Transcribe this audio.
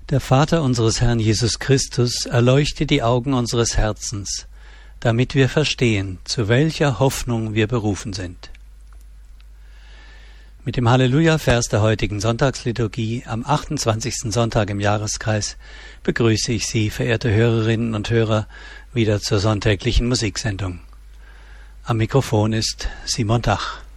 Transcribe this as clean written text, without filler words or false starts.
Der Vater unseres Herrn Jesus Christus erleuchte die Augen unseres Herzens, damit wir verstehen, zu welcher Hoffnung wir berufen sind. Mit dem Halleluja-Vers der heutigen Sonntagsliturgie am 28. Sonntag im Jahreskreis begrüße ich Sie, verehrte Hörerinnen und Hörer, wieder zur sonntäglichen Musiksendung. Am Mikrofon ist Simon Dach.